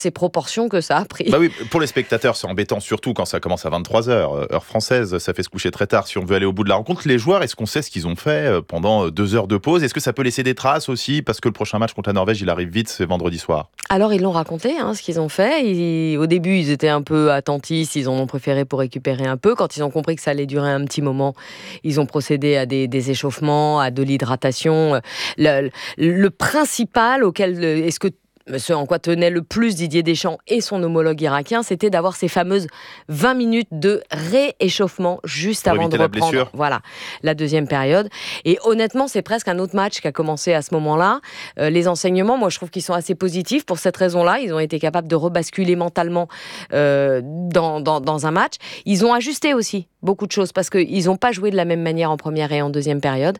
ces proportions que ça a pris. Bah oui, pour les spectateurs, c'est embêtant, surtout quand ça commence à 23h, heure française, ça fait se coucher très tard si on veut aller au bout de la rencontre. Les joueurs, est-ce qu'on sait ce qu'ils ont fait pendant 2 heures de pause ? Est-ce que ça peut laisser des traces aussi ? Parce que le prochain match contre la Norvège, il arrive vite, c'est vendredi soir. Alors, ils l'ont raconté, ce qu'ils ont fait. Au début, ils étaient un peu attentifs, ils en ont préféré pour récupérer un peu. Quand ils ont compris que ça allait durer un petit moment, ils ont procédé à des échauffements, à de l'hydratation. Le principal ce en quoi tenait le plus Didier Deschamps et son homologue irakien, c'était d'avoir ces fameuses 20 minutes de rééchauffement juste avant de reprendre la deuxième période. Et honnêtement, c'est presque un autre match qui a commencé à ce moment-là. Les enseignements, moi, je trouve qu'ils sont assez positifs pour cette raison-là. Ils ont été capables de rebasculer mentalement dans un match. Ils ont ajusté aussi beaucoup de choses parce qu'ils n'ont pas joué de la même manière en première et en deuxième période.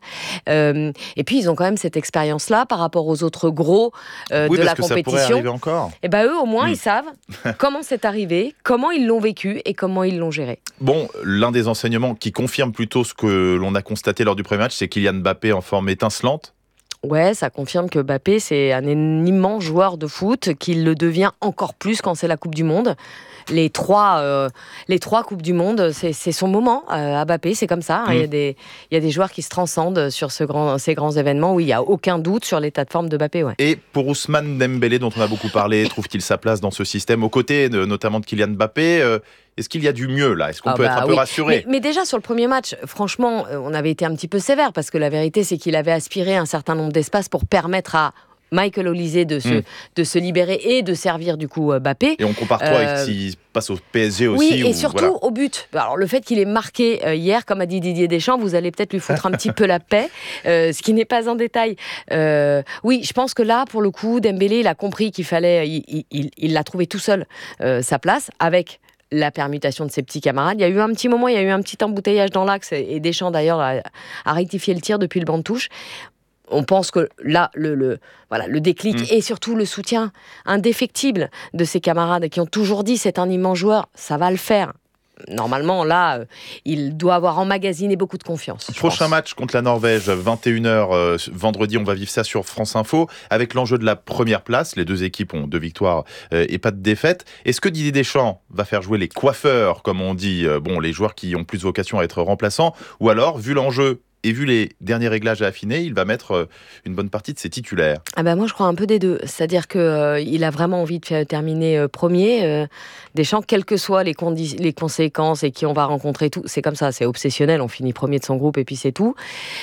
Et puis, ils ont quand même cette expérience-là par rapport aux autres gros de la compétition. Ça pourrait arriver encore. Et eux, au moins, ils savent comment c'est arrivé, comment ils l'ont vécu et comment ils l'ont géré. Bon, l'un des enseignements qui confirme plutôt ce que l'on a constaté lors du premier match, c'est Kylian Mbappé en forme étincelante. Ouais, ça confirme que Mbappé, c'est un immense joueur de foot, qu'il le devient encore plus quand c'est la Coupe du Monde. Les trois Coupes du Monde, c'est son moment à Mbappé, c'est comme ça. Il y a des joueurs qui se transcendent sur ces grands événements où il n'y a aucun doute sur l'état de forme de Mbappé. Ouais. Et pour Ousmane Dembélé, dont on a beaucoup parlé, trouve-t-il sa place dans ce système, aux côtés notamment de Kylian Mbappé est-ce qu'il y a du mieux là ? Est-ce qu'on peut être un peu rassuré ? Mais déjà sur le premier match, franchement, on avait été un petit peu sévère parce que la vérité c'est qu'il avait aspiré un certain nombre d'espaces pour permettre à Michael Olise de se libérer et de servir du coup Mbappé. Et on compare toi avec s'il passe au PSG aussi. Oui, et surtout au but. Alors le fait qu'il ait marqué hier, comme a dit Didier Deschamps, vous allez peut-être lui foutre un petit peu la paix, ce qui n'est pas un détail. Oui, je pense que là, pour le coup, Dembélé, il a compris qu'il fallait, il l'a trouvé tout seul sa place avec la permutation de ses petits camarades. Il y a eu un petit moment, il y a eu un petit embouteillage dans l'axe et Deschamps d'ailleurs a rectifié le tir depuis le banc de touche. On pense que là, le déclic et surtout le soutien indéfectible de ses camarades qui ont toujours dit c'est un immense joueur, ça va le faire. Normalement, là, il doit avoir emmagasiné beaucoup de confiance. Prochain match contre la Norvège, 21h, vendredi, on va vivre ça sur France Info, avec l'enjeu de la première place. Les deux équipes ont 2 victoires et pas de défaite. Est-ce que Didier Deschamps va faire jouer les coiffeurs, comme on dit, les joueurs qui ont plus vocation à être remplaçants, ou alors, vu l'enjeu et vu les derniers réglages à affiner, il va mettre une bonne partie de ses titulaires? Moi, je crois un peu des deux. C'est-à-dire qu'il a vraiment envie de terminer premier. Deschamps, quelles que soient les conséquences et qui on va rencontrer, tout, c'est comme ça, c'est obsessionnel. On finit premier de son groupe et puis c'est tout.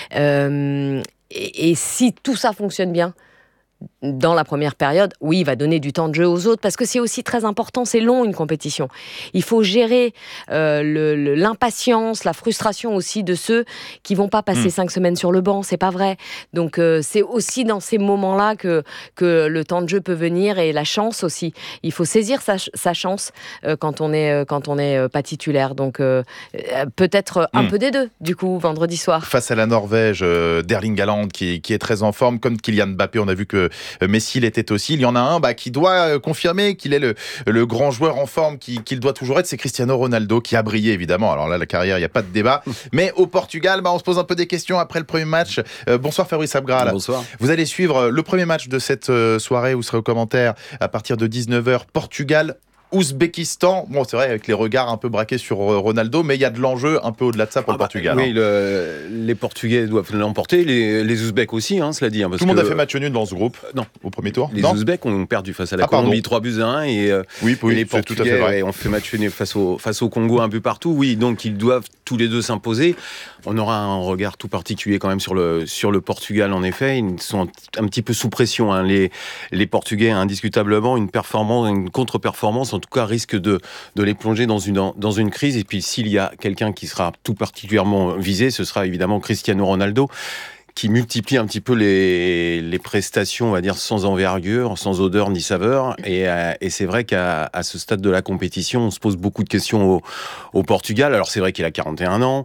Et si tout ça fonctionne bien, dans la première période, oui, il va donner du temps de jeu aux autres parce que c'est aussi très important, c'est long une compétition. Il faut gérer l'impatience, la frustration aussi de ceux qui vont pas passer 5 semaines sur le banc, c'est pas vrai. Donc c'est aussi dans ces moments-là que le temps de jeu peut venir et la chance aussi. Il faut saisir sa chance quand on est pas titulaire. Donc peut-être un peu des deux, du coup, vendredi soir. Face à la Norvège, d'Erling Haaland qui est très en forme, comme Kylian Mbappé, on a vu que Messi l'était aussi. Il y en a un qui doit confirmer qu'il est le grand joueur en forme qu'il doit toujours être, c'est Cristiano Ronaldo qui a brillé évidemment. Alors là, la carrière, il n'y a pas de débat. Mais au Portugal, on se pose un peu des questions après le premier match. Bonsoir Fabrice Abgral. Bonsoir. Vous allez suivre le premier match de cette soirée, vous serez aux commentaires à partir de 19h. Portugal, Ouzbékistan, c'est vrai avec les regards un peu braqués sur Ronaldo, mais il y a de l'enjeu un peu au-delà de ça pour le Portugal. Oui, les Portugais doivent l'emporter, les Ouzbeks aussi, cela dit. Tout le monde a fait match nul dans ce groupe. Non. Au premier tour. Les Ouzbeks ont perdu face à la Colombie 3-1 et les Portugais ont fait match nul face au Congo un but partout. Oui, donc ils doivent tous les deux s'imposer. On aura un regard tout particulier quand même sur le Portugal, en effet. Ils sont un petit peu sous pression. Les Portugais, indiscutablement, une contre-performance, en tout cas, risque de les plonger dans une crise. Et puis, s'il y a quelqu'un qui sera tout particulièrement visé, ce sera évidemment Cristiano Ronaldo, qui multiplie un petit peu les prestations, on va dire, sans envergure, sans odeur ni saveur. Et c'est vrai qu'à ce stade de la compétition, on se pose beaucoup de questions au Portugal. Alors, c'est vrai qu'il a 41 ans.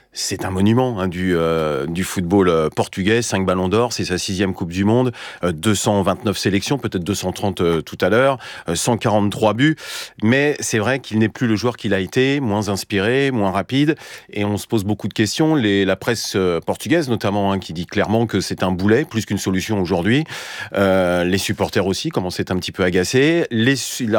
C'est un monument du football portugais, 5 ballons d'or, c'est sa 6e Coupe du Monde, 229 sélections, peut-être 230 tout à l'heure, 143 buts, mais c'est vrai qu'il n'est plus le joueur qu'il a été, moins inspiré, moins rapide, et on se pose beaucoup de questions. La presse portugaise notamment, qui dit clairement que c'est un boulet, plus qu'une solution aujourd'hui. Les supporters aussi commencent à être un petit peu agacés.